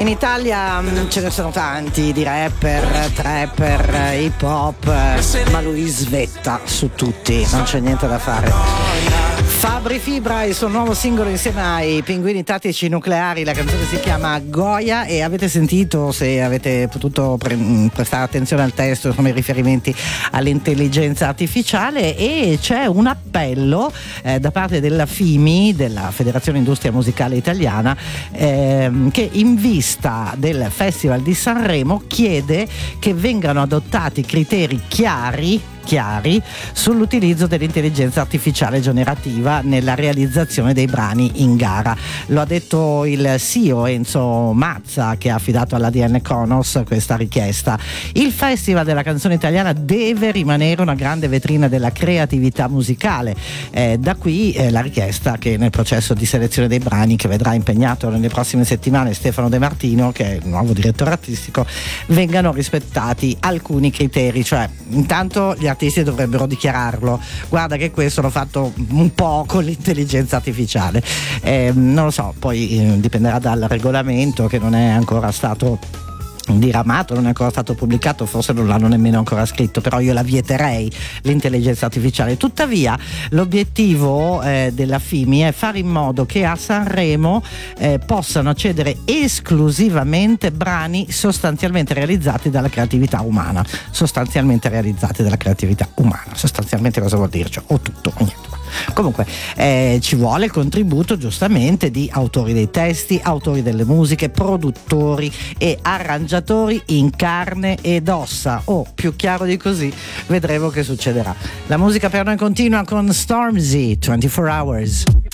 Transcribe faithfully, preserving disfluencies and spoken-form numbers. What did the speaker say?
In Italia mh, ce ne sono tanti di rapper, trapper, hip hop, ma lui svetta su tutti, non c'è niente da fare. Fabri Fibra, il suo nuovo singolo insieme ai Pinguini Tattici Nucleari, la canzone si chiama Goya e avete sentito, se avete potuto pre- prestare attenzione al testo, insomma i riferimenti all'intelligenza artificiale, e c'è un appello eh, da parte della F I M I, della Federazione Industria Musicale Italiana, ehm, che in vista del Festival di Sanremo chiede che vengano adottati criteri chiari chiari sull'utilizzo dell'intelligenza artificiale generativa nella realizzazione dei brani in gara. Lo ha detto il C E O Enzo Mazza, che ha affidato all'A D N Conos questa richiesta. Il Festival della canzone italiana deve rimanere una grande vetrina della creatività musicale, eh, da qui eh, la richiesta che nel processo di selezione dei brani, che vedrà impegnato nelle prossime settimane Stefano De Martino, che è il nuovo direttore artistico, vengano rispettati alcuni criteri, cioè intanto gli artisti dovrebbero dichiararlo: guarda che questo l'ho fatto un po' con l'intelligenza artificiale, eh, non lo so, poi eh, dipenderà dal regolamento che non è ancora stato diramato, non è ancora stato pubblicato, forse non l'hanno nemmeno ancora scritto, però io la vieterei l'intelligenza artificiale. Tuttavia l'obiettivo eh, della F I M I è fare in modo che a Sanremo eh, possano accedere esclusivamente brani sostanzialmente realizzati dalla creatività umana, sostanzialmente realizzati dalla creatività umana, sostanzialmente cosa vuol dire? Cioè, o tutto o niente. Comunque eh, ci vuole il contributo giustamente di autori dei testi, autori delle musiche, produttori e arrangiatori in carne ed ossa, o più chiaro di così vedremo che succederà. La musica per noi continua con Stormzy, ventiquattro hours.